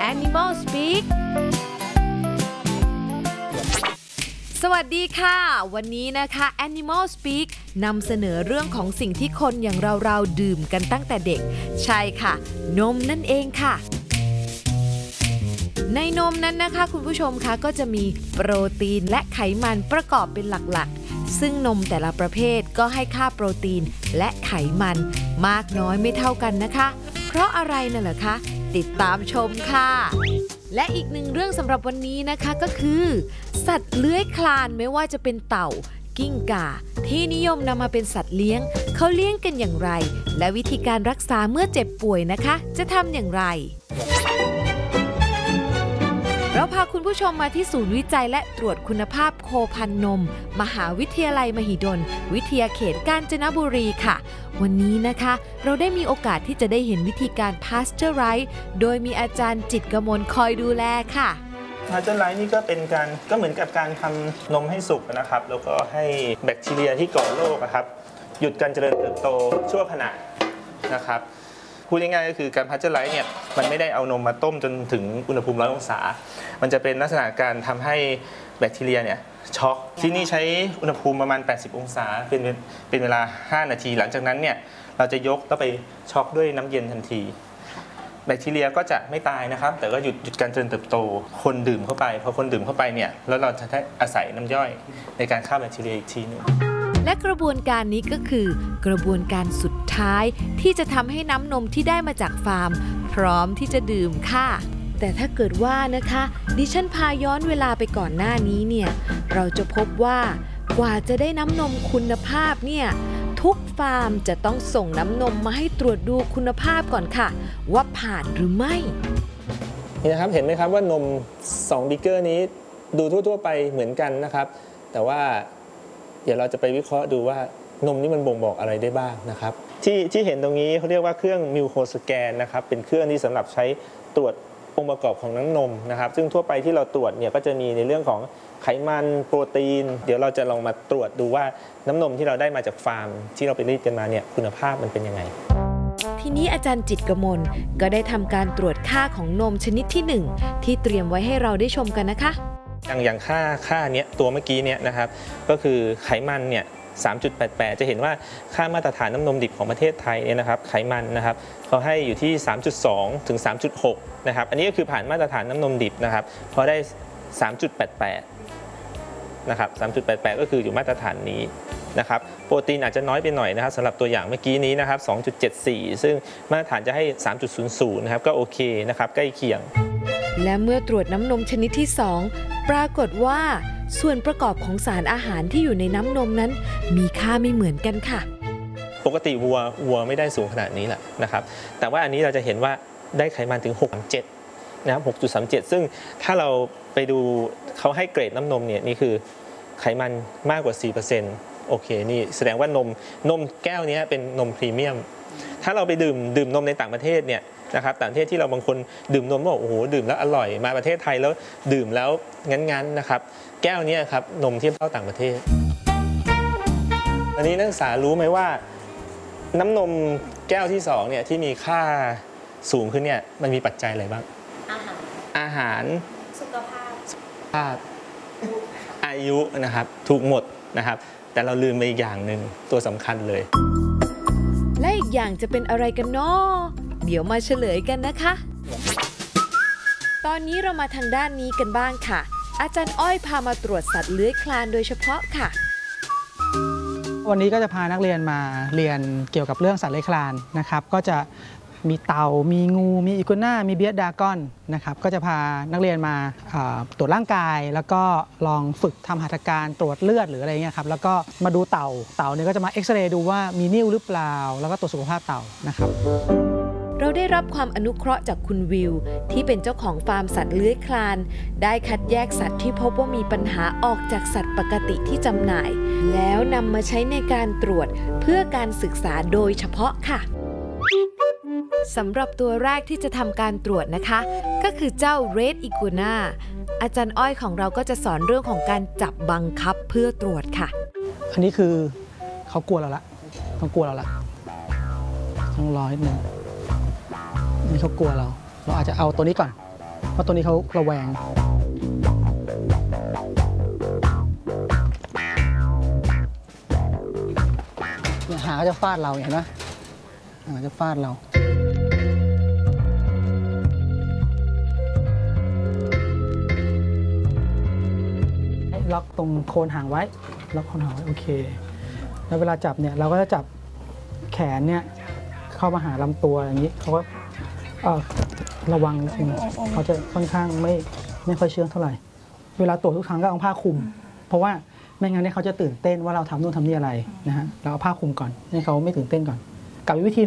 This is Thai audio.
Animal Speak สวัสดีค่ะวันนี้นะคะ Animal Speak นำเสนอเรื่องของสิ่งที่คนอย่างเราดื่มกันตั้งแต่เด็กใช่ค่ะนมนั่นเองค่ะในนมนั้นนะคะคุณผู้ชมคะก็จะมีโปรตีนและไขมันประกอบเป็นหลักๆซึ่งนมแต่ละประเภทก็ให้ค่าโปรตีนและไขมันมากน้อยไม่เท่ากันนะคะเพราะอะไรน่ะเหรอคะติดตามชมค่ะและอีกหนึ่งเรื่องสำหรับวันนี้นะคะก็คือสัตว์เลื้อยคลานไม่ว่าจะเป็นเต่ากิ้งก่าที่นิยมนำมาเป็นสัตว์เลี้ยงเขาเลี้ยงกันอย่างไรและวิธีการรักษาเมื่อเจ็บป่วยนะคะจะทำอย่างไรเราพาคุณผู้ชมมาที่ศูนย์วิจัยและตรวจคุณภาพโคพันนมมหาวิทยาลัยมหิดลวิทยาเขตกาญจนบุรีค่ะวันนี้นะคะเราได้มีโอกาสที่จะได้เห็นวิธีการพาสเจอร์ไรส์โดยมีอาจารย์จิตรกมลคอยดูแลค่ะพาสเจอร์ไรส์นี่ก็เหมือนกับการทำนมให้สุกนะครับแล้วก็ให้แบคทีเรียที่ก่อโรคนะครับหยุดการเจริญเติบโตชั่วขณะนะครับพูดง่ายๆก็คือการพาสเจอร์ไรส์เนี่ยมันไม่ได้เอานมมาต้มจนถึงอุณหภูมิ100 องศามันจะเป็นลักษณะการทำให้แบคทีเรียเนี่ยช็อกที่นี่ใช้อุณหภูมิประมาณ80 องศาเป็นเวลา5 นาทีหลังจากนั้นเนี่ยเราจะยกแล้วไปช็อกด้วยน้ำเย็นทันทีแบคทีเรียก็จะไม่ตายนะครับแต่ก็หยุดการเจริญเติบโตคนดื่มเข้าไปพอคนดื่มเข้าไปเนี่ยแล้วเราจะได้อาศัยน้ำย่อยในการฆ่าแบคทีเรียอีกทีนึงและกระบวนการนี้ก็คือกระบวนการสุดท้ายที่จะทำให้น้ำนมที่ได้มาจากฟาร์มพร้อมที่จะดื่มค่ะแต่ถ้าเกิดว่านะคะดิฉันพาย้อนเวลาไปก่อนหน้านี้เนี่ยเราจะพบว่ากว่าจะได้น้ำนมคุณภาพเนี่ยทุกฟาร์มจะต้องส่งน้ำนมมาให้ตรวจดูคุณภาพก่อนค่ะว่าผ่านหรือไม่นี่นะครับเห็นไหมครับว่านม2 บิกเกอร์นี้ดูทั่วๆไปเหมือนกันนะครับแต่ว่าเดี๋ยวเราจะไปวิเคราะห์ดูว่านมนี่มันบ่งบอกอะไรได้บ้างนะครับที่เห็นตรงนี้เขาเรียกว่าเครื่องมิวโคสแกนนะครับเป็นเครื่องที่สำหรับใช้ตรวจองค์ประกอบของน้ำนมนะครับซึ่งทั่วไปที่เราตรวจเนี่ยก็จะมีในเรื่องของไขมันโปรตีนเดี๋ยวเราจะลองมาตรวจดูว่าน้ำนมที่เราได้มาจากฟาร์มที่เราไปรีดกันมาเนี่ยคุณภาพมันเป็นยังไงทีนี้อาจารย์จิตรกมลก็ได้ทำการตรวจค่าของนมชนิดที่1ที่เตรียมไว้ให้เราได้ชมกันนะคะอย่างค่าเนี้ยตัวเมื่อกี้เนี่ยนะครับก็คือไขมันเนี่ย3.88 จะเห็นว่าค่ามาตรฐานน้ำนมดิบของประเทศไทยเนี่ยนะครับไขมันนะครับเขาให้อยู่ที่ 3.2 ถึง 3.6 นะครับอันนี้ก็คือผ่านมาตรฐานน้ำนมดิบนะครับพอได้ 3.88 นะครับ 3.88 ก็คืออยู่มาตรฐานนี้นะครับโปรตีนอาจจะน้อยไปหน่อยนะครับสำหรับตัวอย่างเมื่อกี้นี้นะครับ 2.74 ซึ่งมาตรฐานจะให้ 3.00 นะครับก็โอเคนะครับใกล้เคียงและเมื่อตรวจน้ำนมชนิดที่2ปรากฏว่าส่วนประกอบของสารอาหารที่อยู่ในน้ำนมนั้นมีค่าไม่เหมือนกันค่ะปกติวัวไม่ได้สูงขนาดนี้แหละนะครับแต่ว่าอันนี้เราจะเห็นว่าได้ไขมันถึง 6.37 นะครับ 6.37 ซึ่งถ้าเราไปดูเขาให้เกรดน้ำนมเนี่ยนี่คือไขมันมากกว่า 4% โอเคนี่แสดงว่านมแก้วนี้เป็นนมพรีเมียมถ้าเราไปดื่มนมในต่างประเทศเนี่ยนะครับต่างประเทศที่เราบางคนดื่มนมบอกโอ้โหดื่มแล้วอร่อยมาประเทศไทยแล้วดื่มแล้วงั้นนะครับแก้วนี้ครับนมเทียบเท่าต่างประเทศอันนี้นักศึกษารู้ไหมว่าน้ำนมแก้วที่2เนี่ยที่มีค่าสูงขึ้นเนี่ยมันมีปัจจัยอะไรบ้างอาหารสุขภาพอายุนะครับถูกหมดนะครับแต่เราลืมไปอีกอย่างหนึ่งตัวสำคัญเลยและอีกอย่างจะเป็นอะไรกันเนาะเดี๋ยวมาเฉลยกันนะคะตอนนี้เรามาทางด้านนี้กันบ้างค่ะอาจารย์อ้อยพามาตรวจสัตว์เลื้อยคลานโดยเฉพาะค่ะวันนี้ก็จะพานักเรียนมาเรียนเกี่ยวกับเรื่องสัตว์เลื้อยคลานนะครับก็จะมีเต่ามีงูมีอีกัวน่ามีเบียดดากอนนะครับก็จะพานักเรียนมาตรวจร่างกายแล้วก็ลองฝึกทำหัตถการตรวจเลือดหรืออะไรเงี้ยครับแล้วก็มาดูเต่าเนี่ยก็จะมาเอ็กซเรย์ดูว่ามีนิ่วหรือเปล่าแล้วก็ตรวจสุขภาพเต่านะครับเราได้รับความอนุเคราะห์จากคุณวิวที่เป็นเจ้าของฟาร์มสัตว์เลื้อยคลานได้คัดแยกสัตว์ที่พบว่ามีปัญหาออกจากสัตว์ปกติที่จำหน่ายแล้วนำมาใช้ในการตรวจเพื่อการศึกษาโดยเฉพาะค่ะสำหรับตัวแรกที่จะทำการตรวจนะคะก็คือเจ้า Red Iguana อาจารย์อ้อยของเราก็จะสอนเรื่องของการจับบังคับเพื่อตรวจค่ะอันนี้คือเขากลัวเราละต้องกลัวเราละต้องรอนิดนึงนี่เขากลัวเราอาจจะเอาตัวนี้ก่อนเพราะตัวนี้เขาระแวงเนี่ยหางก็จะฟาดเราเห็นไหมหางจะฟาดเราล็อกตรงโคนหางไว้ล็อกโคนหางไว้โอเคแล้วเวลาจับเนี่ยเราก็จะจับแขนเนี่ยเข้ามาหาลำตัวอย่างนี้เขาก็ระวังนิดนึงเขาจะค่อนข้างไม่ค่อยเชื่องเท่าไหร่เวลาตรวจทุกครั้งก็เอาผ้าคลุมเพราะว่าไม่งั้นเนี่ยเขาจะตื่นเต้นว่าเราทำนู่นทำนี่อะไรนะฮะเราเอาผ้าคลุมก่อนให้เขาไม่ตื่นเต้นก่อนกับวิธี